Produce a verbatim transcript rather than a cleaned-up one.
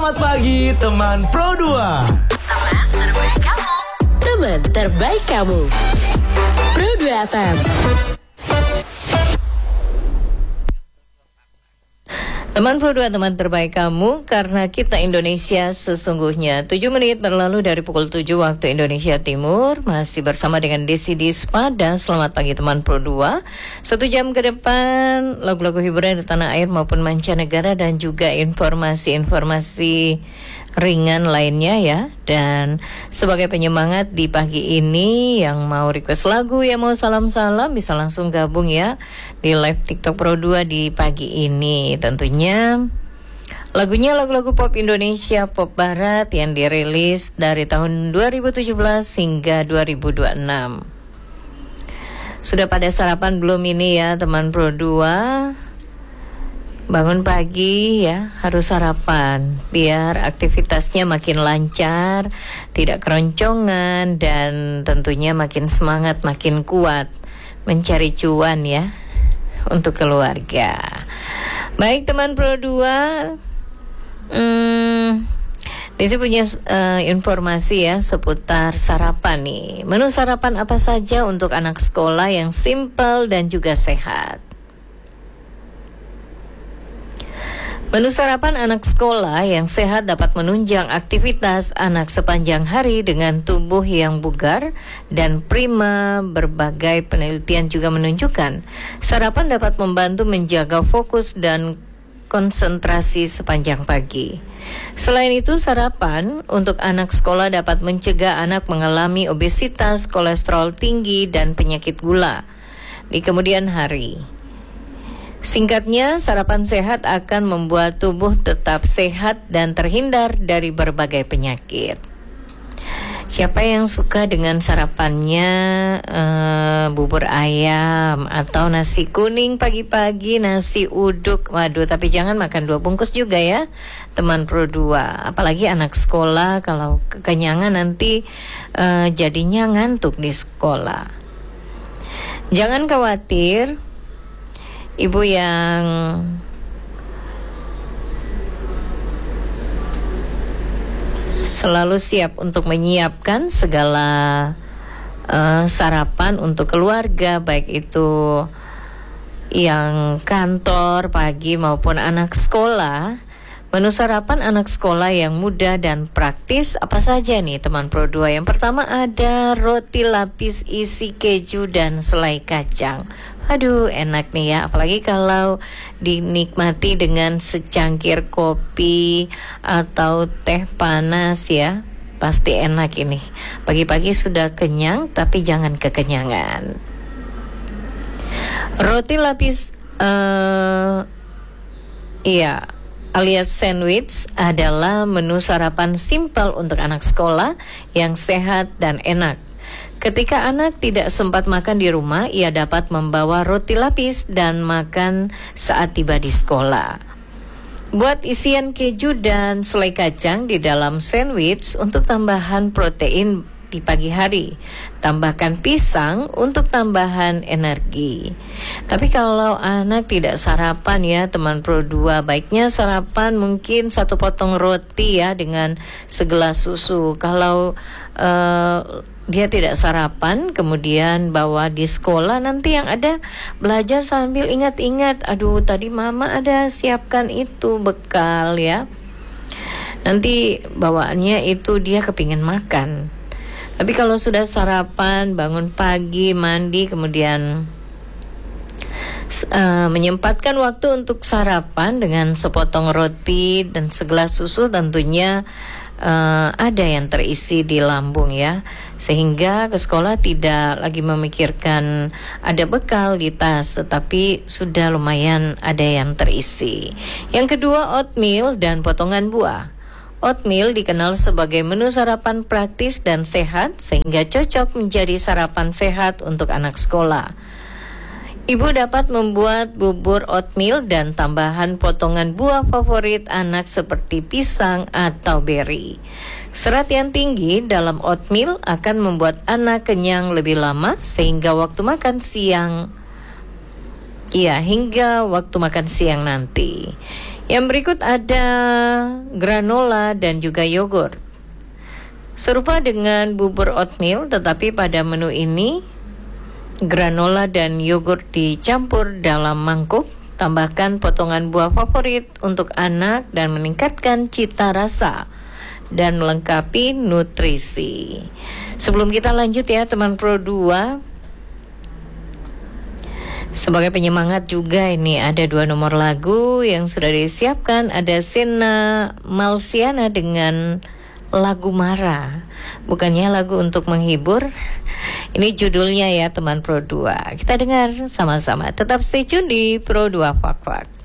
Selamat pagi teman Pro dua. Teman terbaik kamu. Teman terbaik kamu. Pro dua F M. Teman Pro dua, teman terbaik kamu, karena kita Indonesia sesungguhnya. Tujuh menit berlalu dari pukul tujuh waktu Indonesia Timur. Masih bersama dengan Desi Dispada. Selamat pagi teman Pro dua. Satu jam ke depan lagu-lagu hiburan di tanah air maupun mancanegara, dan juga informasi-informasi ringan lainnya ya. Dan sebagai penyemangat di pagi ini, yang mau request lagu, yang mau salam-salam, bisa langsung gabung ya di live TikTok Pro dua di pagi ini. Tentunya lagunya lagu-lagu pop Indonesia, pop barat yang dirilis dari tahun dua ribu tujuh belas hingga dua ribu dua puluh enam. Sudah pada sarapan belum ini ya teman Pro dua? Bangun pagi ya, harus sarapan biar aktivitasnya makin lancar, tidak keroncongan, dan tentunya makin semangat, makin kuat mencari cuan ya untuk keluarga. Baik teman Pro dua, hmm, Desi punya uh, informasi ya seputar sarapan nih. Menu sarapan apa saja untuk anak sekolah yang simple dan juga sehat? Menu sarapan anak sekolah yang sehat dapat menunjang aktivitas anak sepanjang hari dengan tubuh yang bugar dan prima. Berbagai penelitian juga menunjukkan sarapan dapat membantu menjaga fokus dan konsentrasi sepanjang pagi. Selain itu, sarapan untuk anak sekolah dapat mencegah anak mengalami obesitas, kolesterol tinggi, dan penyakit gula di kemudian hari. Singkatnya, sarapan sehat akan membuat tubuh tetap sehat dan terhindar dari berbagai penyakit. Siapa yang suka dengan sarapannya uh, bubur ayam atau nasi kuning pagi-pagi, nasi uduk? Waduh, tapi jangan makan dua bungkus juga ya teman Pro dua. Apalagi anak sekolah, kalau kekenyangan nanti uh, jadinya ngantuk di sekolah. Jangan khawatir, ibu yang selalu siap untuk menyiapkan segala uh, sarapan untuk keluarga, baik itu yang kantor pagi maupun anak sekolah. Menu sarapan anak sekolah yang mudah dan praktis apa saja nih teman Pro dua? Yang pertama ada roti lapis isi keju dan selai kacang. Aduh, enak nih ya, apalagi kalau dinikmati dengan secangkir kopi atau teh panas ya. Pasti enak ini. Pagi-pagi sudah kenyang, tapi jangan kekenyangan. Roti lapis uh, iya alias sandwich adalah menu sarapan simpel untuk anak sekolah yang sehat dan enak. Ketika anak tidak sempat makan di rumah, ia dapat membawa roti lapis dan makan saat tiba di sekolah. Buat isian keju dan selai kacang di dalam sandwich untuk tambahan protein di pagi hari. Tambahkan pisang untuk tambahan energi. Tapi kalau anak tidak sarapan ya teman Pro dua, baiknya sarapan mungkin satu potong roti ya dengan segelas susu. Kalau uh, dia tidak sarapan kemudian bawa di sekolah, nanti yang ada belajar sambil ingat-ingat, aduh tadi mama ada siapkan itu bekal ya. Nanti bawaannya itu dia kepingin makan. Tapi kalau sudah sarapan, bangun pagi, mandi, kemudian uh, menyempatkan waktu untuk sarapan dengan sepotong roti dan segelas susu, tentunya uh, ada yang terisi di lambung ya, sehingga ke sekolah tidak lagi memikirkan ada bekal di tas, tetapi sudah lumayan ada yang terisi. Yang kedua, oatmeal dan potongan buah. Oatmeal dikenal sebagai menu sarapan praktis dan sehat, sehingga cocok menjadi sarapan sehat untuk anak sekolah. Ibu dapat membuat bubur oatmeal dan tambahan potongan buah favorit anak seperti pisang atau beri. Serat yang tinggi dalam oatmeal akan membuat anak kenyang lebih lama, sehingga waktu makan siang, iya hingga waktu makan siang nanti. Yang berikut ada granola dan juga yogurt. Serupa dengan bubur oatmeal, tetapi pada menu ini granola dan yogurt dicampur dalam mangkuk. Tambahkan potongan buah favorit untuk anak dan meningkatkan cita rasa dan melengkapi nutrisi. Sebelum kita lanjut ya teman Pro dua, sebagai penyemangat juga ini ada dua nomor lagu yang sudah disiapkan. Ada Sena Malsiana dengan lagu Marah. Bukannya lagu untuk menghibur. Ini judulnya ya teman Pro dua. Kita dengar sama-sama. Tetap stay tune di Pro dua Fak Fak.